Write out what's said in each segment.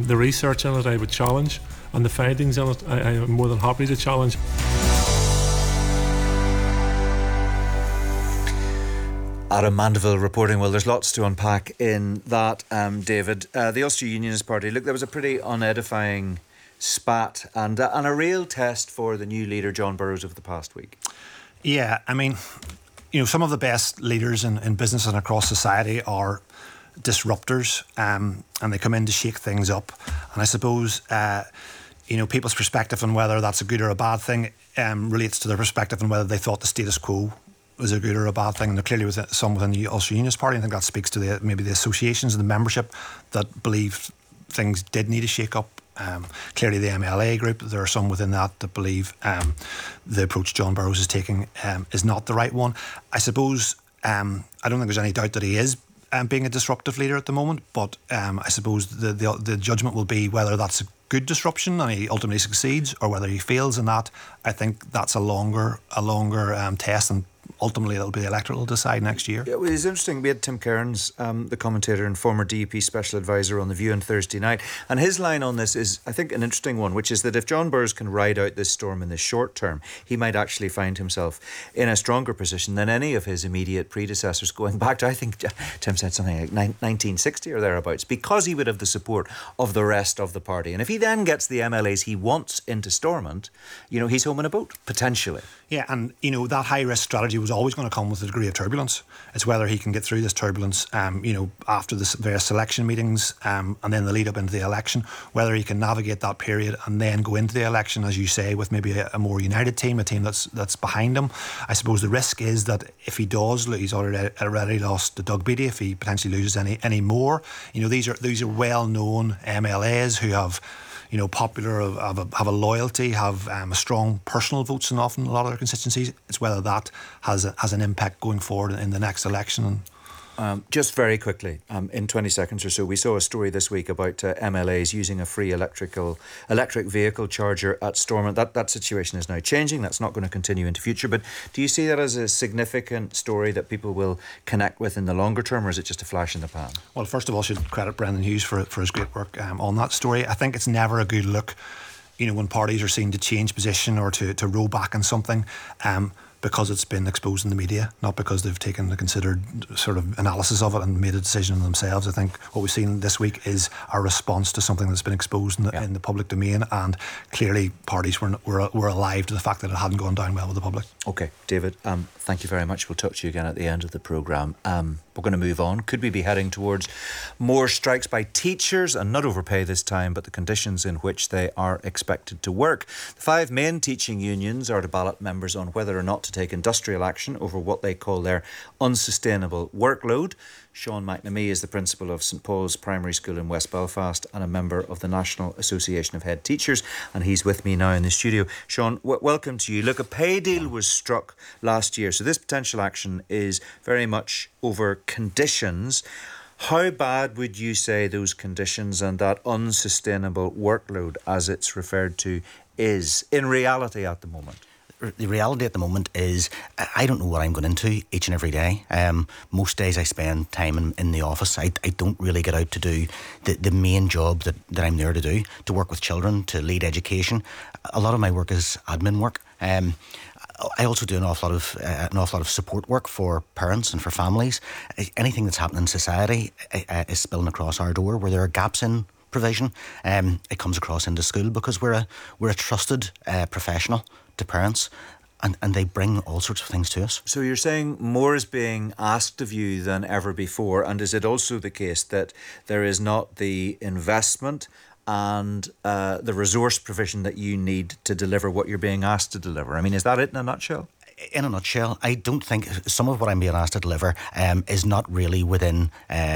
The research in it I would challenge, and the findings in it I am more than happy to challenge. Adam Mandeville reporting. Well, there's lots to unpack in that, David. The Ulster Unionist Party, look, there was a pretty unedifying spat and a real test for the new leader, John Burrows, over the past week. Yeah, I mean, some of the best leaders in business and across society are disruptors, and they come in to shake things up. And I suppose, people's perspective on whether that's a good or a bad thing relates to their perspective on whether they thought the status quo was a good or a bad thing. And there clearly was some within the Ulster Unionist Party. I think that speaks to maybe the associations and the membership that believe things did need a shake up. Clearly the MLA group, there are some within that believe the approach John Burrows is taking is not the right one. I suppose I don't think there's any doubt that he is being a disruptive leader at the moment, but I suppose the judgment will be whether that's a good disruption and he ultimately succeeds, or whether he fails in that. I think that's a longer test, and ultimately it'll be the electorate will decide next year. Yeah, well, it's interesting. We had Tim Cairns, the commentator and former DUP special advisor, on The View on Thursday night, and his line on this is, I think, an interesting one, which is that if John Burrows can ride out this storm in the short term, he might actually find himself in a stronger position than any of his immediate predecessors, going back to, I think Tim said something like 1960 or thereabouts, because he would have the support of the rest of the party. And if he then gets the MLAs he wants into Stormont, he's home in a boat, potentially. Yeah, and that high risk strategy was always going to come with a degree of turbulence. It's whether he can get through this turbulence, after the various selection meetings, and then the lead up into the election, whether he can navigate that period and then go into the election, as you say, with maybe a more united team, a team that's behind him. I suppose the risk is that if he does, he's already lost to Doug Beattie. If he potentially loses any more, these are well known MLAs who have, popular, have a loyalty, have a strong personal votes in often a lot of their constituencies. It's whether that has an impact going forward in the next election. Just very quickly, in 20 seconds or so, we saw a story this week about MLAs using a free electric vehicle charger at Stormont. That situation is now changing. That's not going to continue into future. But do you see that as a significant story that people will connect with in the longer term, or is it just a flash in the pan? Well, first of all, I should credit Brendan Hughes for his great work on that story. I think it's never a good look, when parties are seen to change position or to roll back on something, because it's been exposed in the media, not because they've taken a considered sort of analysis of it and made a decision themselves. I think what we've seen this week is a response to something that's been exposed in the public domain, and clearly parties were alive to the fact that it hadn't gone down well with the public. OK, David, thank you very much. We'll talk to you again at the end of the programme. We're going to move on. Could we be heading towards more strikes by teachers, and not overpay this time, but the conditions in which they are expected to work? The 5 main teaching unions are to ballot members on whether or not to take industrial action over what they call their unsustainable workload. Sean McNamee is the principal of St Paul's Primary School in West Belfast and a member of the National Association of Head Teachers, and he's with me now in the studio. Sean, welcome to you. Look, a pay deal was struck last year, so this potential action is very much over conditions. How bad would you say those conditions and that unsustainable workload, as it's referred to, is in reality at the moment? The reality at the moment is I don't know what I'm going into each and every day. Most days I spend time in the office. I don't really get out to do the main job that I'm there to do, to work with children, to lead education. A lot of my work is admin work. I also do an awful lot of support work for parents and for families. Anything that's happening in society is spilling across our door where there are gaps in provision. It comes across into school because we're a trusted professional to parents, and they bring all sorts of things to us. So you're saying more is being asked of you than ever before, and is it also the case that there is not the investment and the resource provision that you need to deliver what you're being asked to deliver? I mean, is that it in a nutshell? In a nutshell, I don't think some of what I'm being asked to deliver is not really within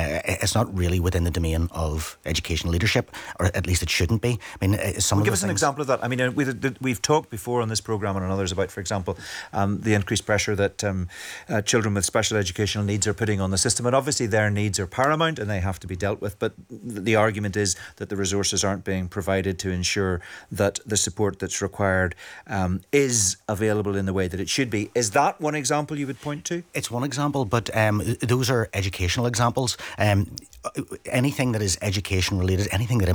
the domain of education leadership, or at least it shouldn't be. I mean, give us an example of that. I mean, we've talked before on this programme and on others about, for example, the increased pressure that children with special educational needs are putting on the system, and obviously their needs are paramount and they have to be dealt with. But the argument is that the resources aren't being provided to ensure that the support that's required is available in the way that it should be. Is that one example you would point to? It's one example, but those are educational examples. Anything that is education related, anything that